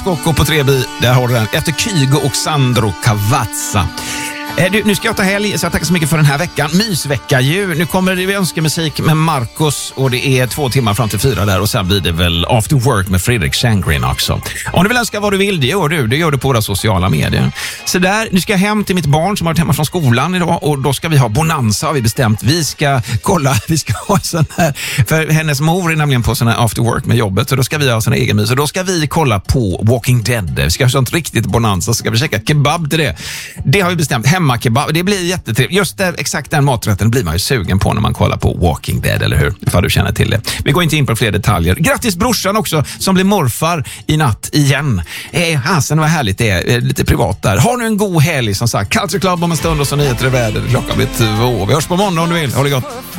Scocco på Trebi, där har du den. Efter Kygo och Sandro Cavazza. Nu ska jag ta helg, så jag tackar så mycket för den här veckan. Mysvecka ju. Nu kommer det önskemusik med Marcus och det är 2 timmar fram till 4 där och sen blir det väl After Work med Fredrik Shangreen också. Om du vill önska vad du vill, det gör du på våra sociala medier. Så där, nu ska jag hem till mitt barn som har varit hemma från skolan idag och då ska vi ha bonanza har vi bestämt. Vi ska ha sån här, för hennes mor är nämligen på sån här After Work med jobbet så då ska vi ha sån här egen mys och då ska vi kolla på Walking Dead. Vi ska ha sånt riktigt bonanza så ska vi käka kebab till det. Det har vi bestämt. Kebab. Det blir jättetrevligt. Just det, exakt den maträtten blir man ju sugen på när man kollar på Walking Dead, eller hur? Ifall du känner till det. Vi går inte in på fler detaljer. Grattis brorsan också, som blir morfar i natt igen. Hansen, vad härligt det är. Lite privat där. Ha nu en god helg som sagt. Culture Club om en stund och så nyheter i väder. Klockan blir 2. Vi hörs på måndag om du vill. Ha det gott.